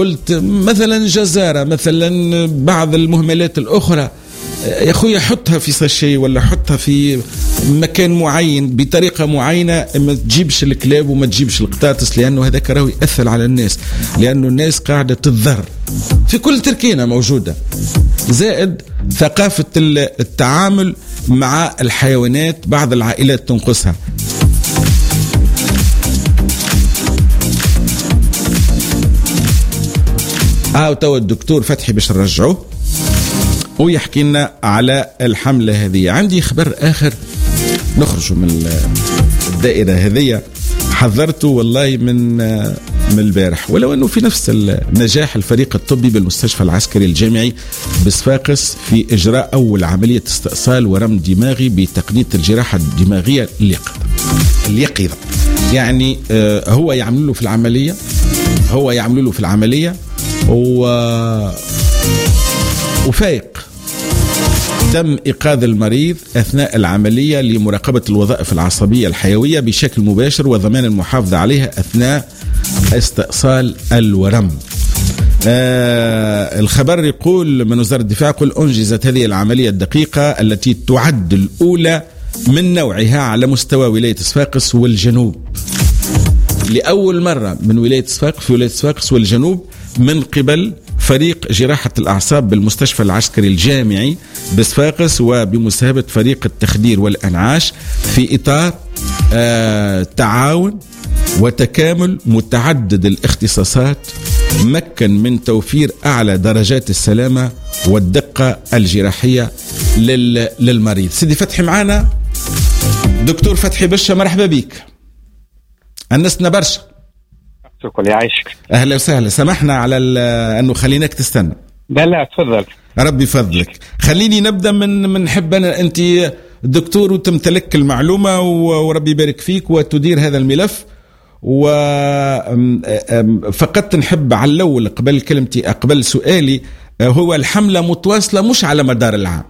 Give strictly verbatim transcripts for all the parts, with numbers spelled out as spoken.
قلت مثلا جزارة، مثلا بعض المهملات الأخرى يا أخوي حطها في ساشي ولا حطها في مكان معين بطريقة معينة، ما تجيبش الكلاب وما تجيبش القطاطس، لأنه هذا راهو يأثر على الناس، لأنه الناس قاعدة تتضرر في كل تركينة موجودة. زائد ثقافة التعامل مع الحيوانات، بعض العائلات تنقصها. اه تو الدكتور فتحي باش نرجعوه ويحكي لنا على الحملة هذه. عندي خبر آخر نخرج من الدائرة هذه، حذرته والله من من البارح، ولو أنه في نفس النجاح الفريق الطبي بالمستشفى العسكري الجامعي بصفاقس في إجراء أول عملية استئصال ورم دماغي بتقنية الجراحة الدماغية اليقظة. يعني هو يعملوا له في العملية هو يعملوا له في العملية و... وفايق. تم إيقاظ المريض أثناء العملية لمراقبة الوظائف العصبية الحيوية بشكل مباشر وضمان المحافظة عليها أثناء استئصال الورم. آه الخبر يقول من وزارة الدفاع، يقول أنجزت هذه العملية الدقيقة التي تعد الأولى من نوعها على مستوى ولاية صفاقس والجنوب، لأول مرة من ولاية صفاقس في ولاية صفاقس والجنوب من قبل فريق جراحة الأعصاب بالمستشفى العسكري الجامعي بصفاقس وبمساهمة فريق التخدير والأنعاش في إطار آه تعاون وتكامل متعدد الاختصاصات، مكن من توفير أعلى درجات السلامة والدقة الجراحية للمريض. سيدي فتحي معانا، دكتور فتحي بشا، مرحبا بك، أنسنا برشا. شكرا يعيشك. أهلا وسهلا، سمحنا على أنه خليناك تستنى. لا لا تفضل. ربي فضلك. خليني نبدأ من من حب أنا، أنت دكتور وتمتلك المعلومة وربي يبارك فيك وتدير هذا الملف، وفقط نحب على الأول قبل كلمتي قبل سؤالي، هو الحملة متواصلة مش على مدار العام؟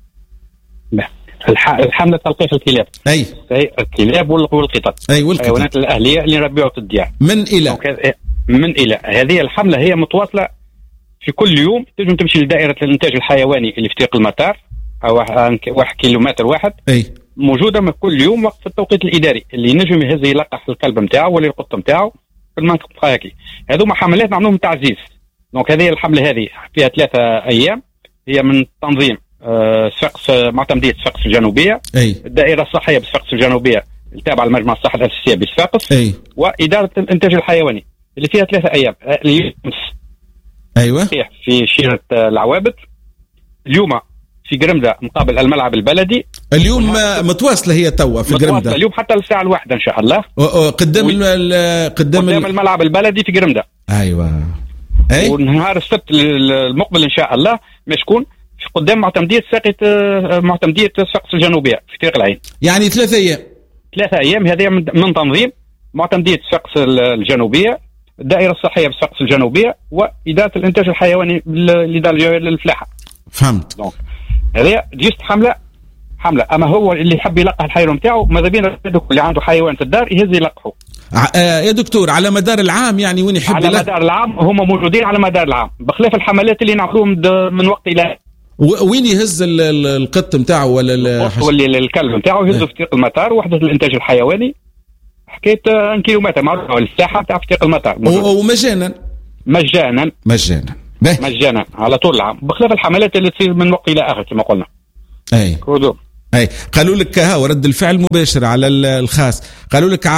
لا، الحملة تلقيح الكلاب. أي الكلاب والقطط. أي والقطط. الحيوانات الأهلية اللي نربيوها في الديار. من إلى من إلى هذه الحملة هي متواصلة في كل يوم. تنجم تمشي لدائرة الإنتاج الحيواني اللي في طريق المطار أو واحد كيلومتر واحد. أي موجودة من كل يوم وقت التوقيت الإداري اللي ينجم يهز يلقح الكلب نتاعو ولا القط نتاعو في المنطقة هاكي. هذوما حملات نعملوهم تعزيز. دونك هذه الحملة هذه فيها ثلاثة أيام، هي من تنظيم صفاقس معتمدية صفاقس الجنوبية، أي. الدائرة الصحية بصفاقس الجنوبية التابعة لمجمع الصحة الأساسية بصفاقس، أي. وإدارة الإنتاج الحيواني اللي فيها ثلاثة أيام. اليوم أيوة في شيرة العوابد، اليوم في قرمدة مقابل الملعب البلدي. اليوم متواصلة هي توا في قرمدة اليوم حتى الساعة الواحدة إن شاء الله قدام و... قدام, قدام الملعب البلدي في قرمدة. أيوة. أي. ونهار السبت المقبل إن شاء الله مشكون في قدام معتمدية ساقية معتمدية صفاقس الجنوبية في طريق العين. يعني ثلاثة أيام. ثلاثة أيام هذه من تنظيم معتمدية صفاقس الجنوبية، الدائرة الصحية بصفاقس الجنوبية، وإدارة الإنتاج الحيواني لدار الفلاحة. فهمت. هذه جيست حملة حملة أما هو اللي يحب يلقح الحيوان بتاعه ماذا بينا اللي عنده حيوان في الدار يهز يلقحه. آه يا دكتور على مدار العام يعني وين يحب على يلقح. مدار العام هم موجودين على مدار العام بخلاف الحملات اللي نعملوهم من وقت إلى وين يهز القط نتاعه ولا القط ولا الكلب نتاعه يهزه في طريق المطار وحدة الإنتاج الحيواني حكاية كيلومتر معروفة الساحة بتاع في طريق المطار ومجانا مجانا مجانا مجانا على طول العام بخلاف الحملات اللي تصير من وقت إلى آخر كما قلنا. أي كودو. أي قالوا لك ها ورد الفعل مباشر على الخاص، قالوا لك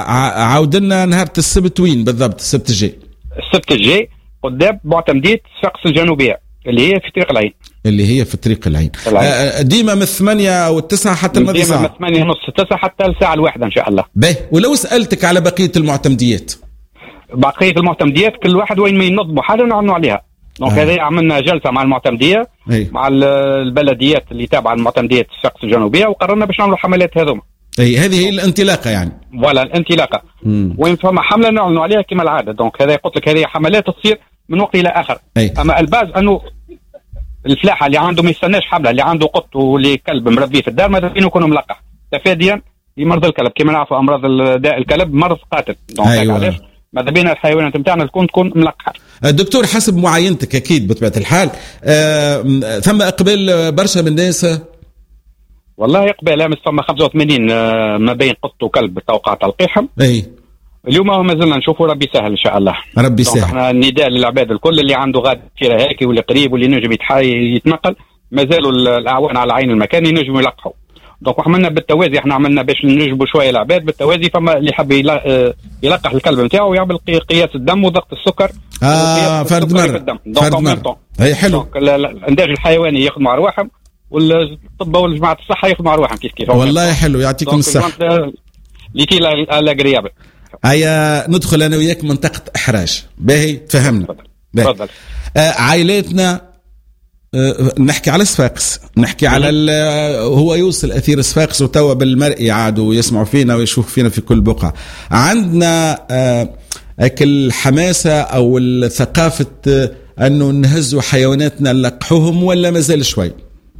عاودنا نهار السبت وين بالضبط؟ السبت الجاي. السبت الجاي قدام معتمدية صفاقس الجنوبية اللي هي في طريق العين. اللي هي في طريق العين. العين. ديما من الثمانية والتسعة حتى المغرب. ديما من الثمانية نص تسعة حتى الساعة الواحدة إن شاء الله. باهي ولو سألتك على بقية المعتمديات. بقية المعتمديات كل واحد وين ما ينظموا حاجة نعنوا عليها. دونك آه. هذه عملنا جلسة مع المعتمدية أي. مع البلديات اللي تابعة لمعتمدية صفاقس الجنوبية وقررنا باش نعملوا حملات هذوما. اي هذه هي الانطلاقة يعني. ولا الانطلاقة. مم. وين فما حملة نعلنوا عليها كما العادة. دونك هذا قلت لك هذه حملات تصير من وقت إلى آخر. أي. أما الباز أنه الفلاحة اللي عنده ما يستناش حملة اللي عنده قط واللي كلب مربيه في الدار ماذا فينه يكون ملقح تفاديا لمرض الكلب كما نعرفوا أمراض داء الكلب مرض قاتل. دونك أيوة. علاش ماذا بينا الحيوانات نتاعنا تكون تكون ملقحة. الدكتور حسب معاينتك أكيد بطبيعة الحال آه، ثم إقبال برشا من الناس؟ والله إقبال أمس ثم خمسة وثمانين آه، ما بين قط وكلب توقع تلقيحهم. أي اليوم ما زلنا نشوفوا ربي سهل إن شاء الله. ربي سهل. احنا النداء للعباد الكل اللي عنده غاد كثيرة هيك واللي قريب واللي نجم يتنقل ما زالوا الأعوان على عين المكان ينجموا يلقحوا. دونك عملنا بالتوازي، احنا عملنا باش نجبوا شويه العباد بالتوازي. فما اللي حب يلقح الكلب نتاعو ويعمل قياس الدم وضغط السكر اه فرد مره فرد مره هي حلو. الانتاج الحيواني يخدموا على رواحهم والطب والجماعه الصحه يخدموا على رواحهم كيف كيف. والله حلو يعطيكم الصحه. ليتي لاغريابل. هيا ندخل انا وياك منطقه احراج باهي تفهمنا. تفضل. آه عائلاتنا نحكي على صفاقس، نحكي على هو يوصل أثير صفاقس وتوا بالمرئي عادوا يسمعوا فينا ويشوفوا فينا في كل بقعة. عندنا أكل حماسة أو الثقافة أنه نهزوا حيواناتنا نلقحوهم ولا مازال شوي؟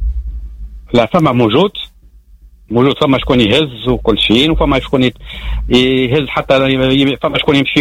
لا فما موجود موجود فما شكون يهز وكل شيء وفما شكون يهز حتى فما شكون يمشي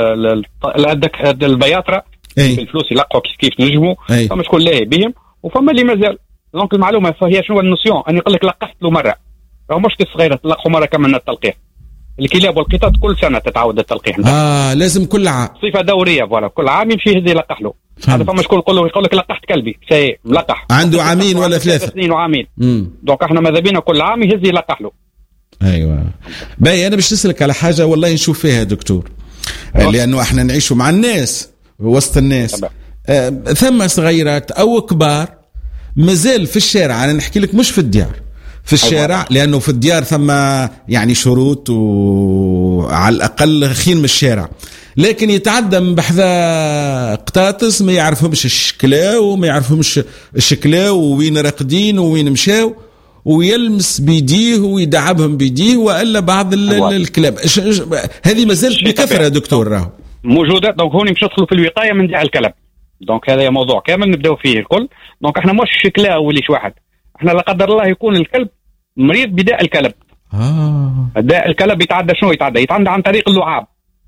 البياطرة بالفلوس يلقحوا كيف كيف نجموا. فما شكون لاهي بهم وفما اللي مازال. دونك المعلومه فهي شنو النسيون ان يقول لك لقحت له مره راهو مشكل صغيره تلقحوا مره كملنا التلقيح. الكلاب والقطط كل سنه تتعود التلقيح اه لازم كل عام صفه دوريه فوالا كل عام يمشي يهز يلقح له. هذا فما شكون يقول له يقول لك لقحت كلبي سي ملقح عنده عامين ولا ثلاثه سنين وعامين. دونك احنا ماذا بينا كل عام يهز يلقح له. ايوه باهي انا باش نسالك على حاجه والله نشوف فيها دكتور لانه احنا نعيشوا مع الناس وسط الناس. آه، ثم صغيرات او كبار مازال في الشارع. انا نحكي لك مش في الديار في الشارع لانه في الديار ثم يعني شروط وعلى الاقل خين من الشارع، لكن يتعدى من بحذا قطاطس ما يعرفهمش الشكلا وما يعرفهمش الشكلا ووين راقدين ووين مشاو ويلمس بيديه ويدعبهم بيديه والا بعض الكلاب. هذه مازالت بكثره دكتور راهو موجوده. دونك هوني مش ندخلوا في الوقايه من داع الكلب. دونك هذا موضوع كامل نبداو فيه الكل. دونك احنا مش شكلا وليش واحد، احنا لا قدر الله يكون الكلب مريض بداء الكلب. اه داء الكلب يتعدى شنو يتعدى؟ يتعدى عن طريق اللعاب.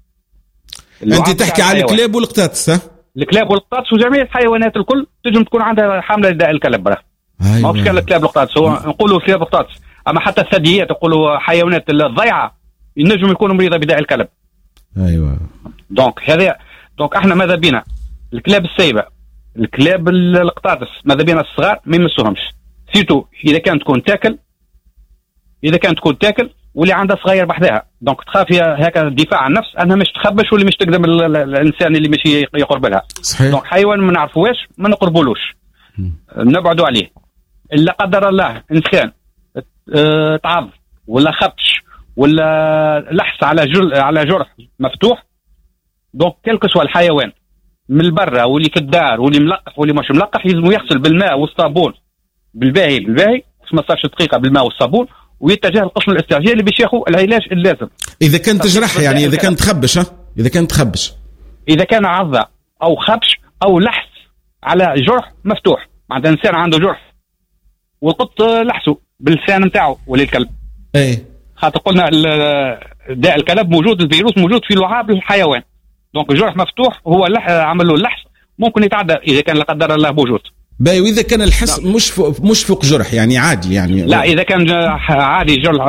انت تحكي على الكلاب والقطاطس؟ ها الكلاب والقطاطس وجميع الحيوانات الكل تنجم تكون عندها حامله داء الكلب. راه أيوة. ما فيش الكلاب والقطاطس هو نقولوا كلاب والقطاطس، اما حتى الثدييات يقولوا حيوانات الضيعه ينجم يكونوا مريضه بداء الكلب. ايوه دونك هذا دونك احنا ماذا بينا الكلاب السايبه الكلاب القطاطس ماذا بينا الصغار ما يمسوهمش سيتو اذا كانت تكون تاكل اذا كانت تكون تاكل واللي عندها صغير بحذاها. دونك تخاف هكا دفاع عن النفس انها مش تخبش واللي مش تقدم الانسان اللي مش يقرب لها. صحيح. دونك حيوان ما نعرفوهاش ما نقربولوش نبعدوا عليه. الا قدر الله انسان اه تعض ولا خبش ولا لحس على جر... على جرح مفتوح. دونك كلك سوا الحيوان من البرة واللي في الدار واللي ملقح واللي مش ملقح يلزم يغسل بالماء والصابون بالباهي بالباهي خمسطاش دقيقة بالماء والصابون ويتجه القسم الاستعجالي باش ياخذ العلاج اللازم. إذا كانت تجرح يعني إذا كانت تخبش ها إذا كانت تخبش إذا كان عضة أو خبش أو لحس على جرح مفتوح معناتها إنسان عنده جرح والقط لحسه باللسان نتاعو وللكلب. إيه خاطر قلنا داء الكلب موجود الفيروس موجود في لعاب الحيوان. دونك الجرح مفتوح هو عمل له اللحس ممكن يتعدى اذا كان لا قدر الله موجود. باهي واذا كان الحس لا. مش فوق مش فوق جرح يعني عادي يعني لا اذا كان عادي جرح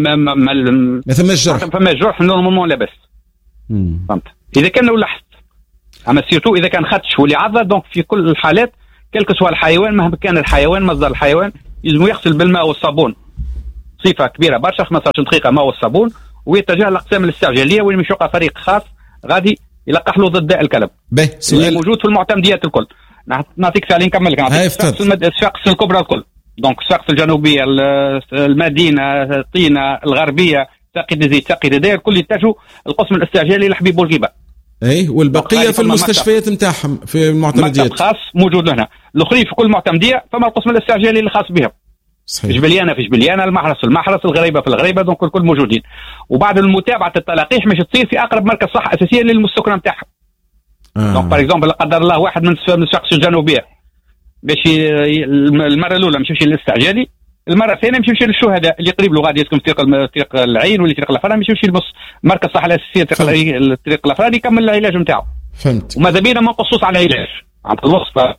ما ثماش جرح ما ثماش جرح نورمالمون لاباس. فهمت اذا كان له لحس. اما سيرتو اذا كان خدش واللي عضه دونك في كل الحالات كلك سوا الحيوان مهما كان الحيوان مصدر الحيوان يلزم يغسل بالماء والصابون صفه كبيره برشا خمسطاش دقيقه ماء والصابون ويتجه للاقسام الاستعجاليه واللي مش يوقع فريق خاص غادي يلقح له ضد داء الكلب. باهي سؤال موجود في المعتمديات الكل. نعطيك سؤالين نكمل لك. نعطيك الصفاقس الكبرى الكل. دونك الصفاقس الجنوبيه المدينه طينه الغربيه ساقي زيت ساقي داير الكل يتجهوا القسم الاستعجالي لحبيب بورقيبه. اي والبقيه في المستشفيات نتاعهم في المعتمديات. مكتب خاص موجود هنا. الاخرين في كل معتمديه فما القسم الاستعجالي اللي خاص بهم. صحيح. في جبليانه في جبليانه المحرس في المحرس الغريبه في الغريبه دونك الكل موجودين. وبعد المتابعه التلقيح مش تصير في اقرب مركز صحه اساسيه للمسكنه نتاعها. آه. دونك باغ اكزومبل لا قدر الله واحد من الصفاقس الجنوبيه باش المره الاولى مش يمشي للاستعجالي المره الثانيه مش يمشي للشهداء اللي قريب له غادي يسكن في طريق طريق العين ولا طريق الافراد مش يمشي لمركز الصحه الاساسيه طريق الطريق الافراد يكمل العلاج نتاعو. فهمت. وماذا بينا ما نقصوص على العلاج عن الوصفه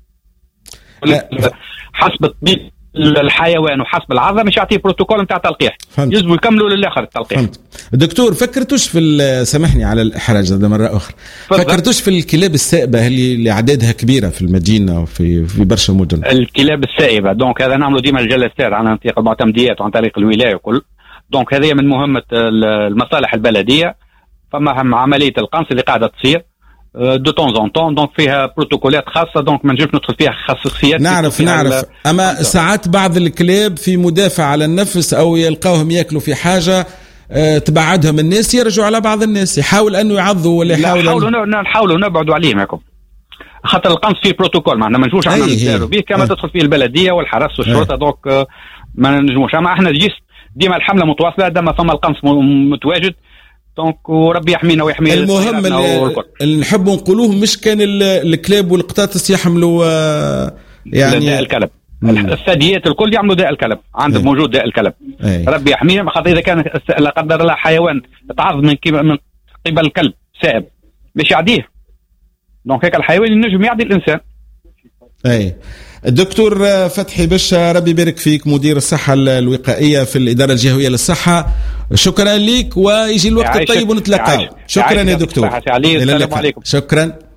حسب الطبيب الحيوان وحسب العظم مش يعطيه بروتوكول نتاع تلقيح، يجبوا يكملوا للاخر التلقيح. فهمت. دكتور فكرتوش في سامحني على الاحراج هذا مره اخرى، فكرتوش في الكلاب السائبه اللي اللي عددها كبيره في المدينه وفي في برشا مدن؟ الكلاب السائبه دونك هذا نعملوا ديما الجلسات عن طريق المعتمديات وعن طريق الولايه وكل، دونك هذه من مهمه المصالح البلديه. فما عمليه القنص اللي قاعده تصير دو طون زون طون، دونك فيها بروتوكولات خاصه، دونك ما نجمش ندخل فيها خصوصيات. نعرف نعرف اما ساعات بعض الكلاب في مدافع على النفس او يلقاوهم ياكلوا في حاجه أه تبعدهم الناس يرجعوا على بعض الناس، يحاول انه يعضوا ولا يحاول نحاولوا نحاولوا نبعدوا عليهم ياكم، خاطر القنص فيه بروتوكول معنا ما نجموش احنا نديروا به كما تدخل فيه البلديه والحرس والشرطه، دونك ما نجموش. اما احنا جيس ديما الحمله متواصله دام فما القنص متواجد، دونك وربي يحمينا ويحمي. المهم اللي نحب نقولوه مش كان الكلاب والقطاطس يحملوا يعني داء الكلب، الثدييات الكل يعملوا داء الكلب، عندهم موجود داء الكلب. أي. ربي يحميهم، خاطر اذا كان لا قدر الله حيوان تعض من من قبل الكلب سائب مش يعديه، دونك هيك الحيوان ينجم يعدي الانسان. اي الدكتور فتحي بشا ربي يبارك فيك، مدير الصحة الوقائية في الإدارة الجهوية للصحة، شكرا لك ويجي الوقت الطيب ونتلاقاو. شكرا يا دكتور. السلام عليكم. شكرا.